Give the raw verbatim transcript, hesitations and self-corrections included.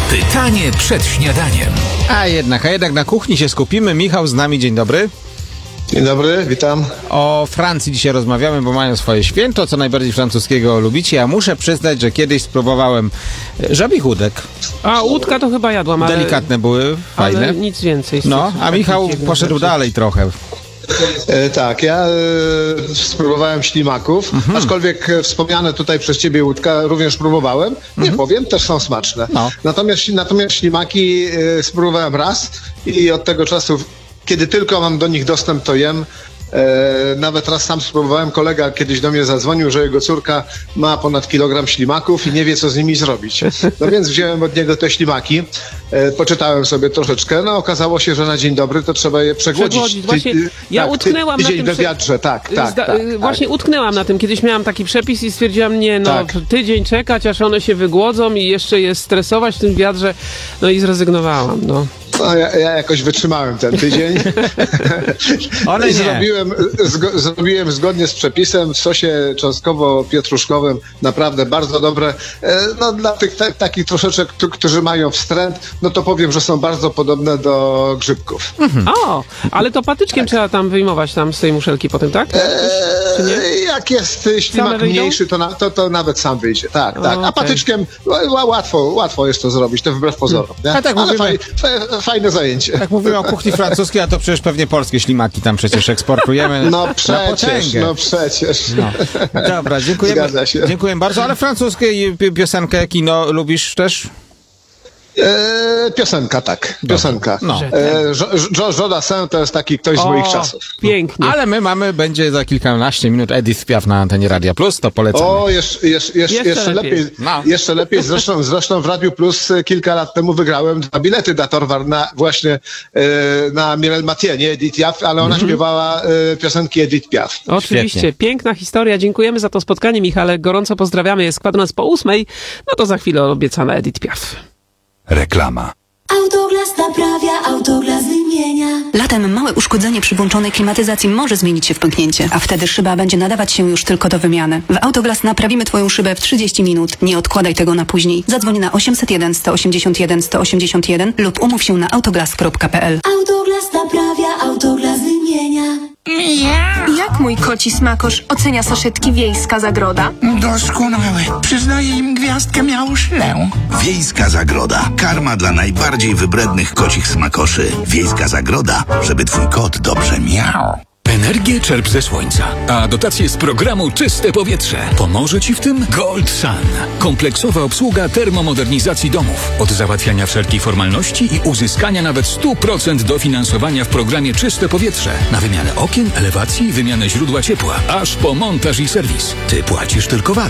Pytanie przed śniadaniem. A jednak, a jednak na kuchni się skupimy. Michał z nami, dzień dobry. Dzień dobry, witam. O Francji dzisiaj rozmawiamy, bo mają swoje święto. Co najbardziej francuskiego lubicie? Ja muszę przyznać, że kiedyś spróbowałem żabich łódek. A łódka to chyba jadłam, ale... Delikatne były, fajne. Ale nic więcej. No, a Michał poszedł dalej trochę. E, tak, ja e, spróbowałem ślimaków, mhm. aczkolwiek wspomniane tutaj przez ciebie łódka również próbowałem. Nie mhm. powiem, też są smaczne. No. Natomiast, natomiast ślimaki e, spróbowałem raz i od tego czasu, kiedy tylko mam do nich dostęp, to jem. E, nawet raz sam spróbowałem, kolega kiedyś do mnie zadzwonił, że jego córka ma ponad kilogram ślimaków i nie wie, co z nimi zrobić. No więc wziąłem od niego te ślimaki, e, poczytałem sobie troszeczkę, no okazało się, że na dzień dobry to trzeba je przegłodzić. przegłodzić. Właśnie, ty, ja tak, utknęłam ty, na tydzień tym... we wiatrze, tak, tak, Zda- tak. Właśnie tak. utknęłam na tym. Kiedyś miałam taki przepis i stwierdziłam, nie, no tak. tydzień czekać, aż one się wygłodzą i jeszcze je stresować w tym wiatrze, no i zrezygnowałam, no. No, ja, ja jakoś wytrzymałem ten tydzień. Ale I nie. zrobiłem, zgo, zrobiłem zgodnie z przepisem w sosie cząstkowo-pietruszkowym. Naprawdę bardzo dobre. E, no dla tych ta, takich troszeczkę, którzy mają wstręt, no to powiem, że są bardzo podobne do grzybków. Mhm. O, ale to patyczkiem tak. trzeba tam wyjmować tam z tej muszelki potem, tak? Czy nie? Jak jest ślimak mniejszy, to, na, to, to nawet sam wyjdzie. Tak, tak. O, A okay. patyczkiem łatwo, łatwo jest to zrobić, to wbrew pozorom. Nie? A tak ale mówimy, faj, faj, fajne zajęcie. Tak mówimy o kuchni francuskiej, a to przecież pewnie polskie ślimaki tam przecież eksportujemy. No na przecież, potęgę. no przecież. No. Dobra, dziękujemy. Zgadza się. Dziękuję bardzo, ale francuskie piosenkę, kino lubisz też? E, piosenka, tak. Piosenka. No. Georges Dassin to jest taki ktoś z o, moich czasów. Pięknie. Ale my mamy, będzie za kilkanaście minut Edith Piaf na antenie Radia Plus, to polecamy. O, jeszcze, jeszcze, jeszcze, Jeszcze jeszcze lepiej. lepiej. No. Jeszcze lepiej. Zresztą, zresztą w Radiu Plus kilka lat temu wygrałem dwa bilety na Torwar na właśnie e, na Mireille Mathieu, nie Edith Piaf, ale ona mm-hmm. śpiewała e, piosenki Edith Piaf. Oczywiście. Świetnie. Piękna historia. Dziękujemy za to spotkanie, Michale. Gorąco pozdrawiamy. Jest kwadrans po ósmej. No to za chwilę obiecana Edith Piaf. Reklama. Autoglas naprawia, Autoglas wymienia. Latem małe uszkodzenie przy włączonej klimatyzacji może zmienić się w pęknięcie, a wtedy szyba będzie nadawać się już tylko do wymiany. W Autoglas naprawimy Twoją szybę w trzydzieści minut. Nie odkładaj tego na później. Zadzwoń na osiemset jeden, sto osiemdziesiąt jeden, sto osiemdziesiąt jeden lub umów się na autoglas kropka p l. Autoglas naprawia, Autoglas wymienia. Jak mój koci smakosz ocenia saszetki Wiejska Zagroda? Doskonałe. Przyznaję im gwiazdkę miałuszlę. Wiejska Zagroda. Karma dla najbardziej wybrednych kocich smakoszy. Wiejska Zagroda, żeby twój kot dobrze miał. Energię czerp ze słońca, a dotacje z programu Czyste Powietrze. Pomoże Ci w tym Gold Sun. Kompleksowa obsługa termomodernizacji domów. Od załatwiania wszelkich formalności i uzyskania nawet sto procent dofinansowania w programie Czyste Powietrze. Na wymianę okien, elewacji, wymianę źródła ciepła, aż po montaż i serwis. Ty płacisz tylko VAT.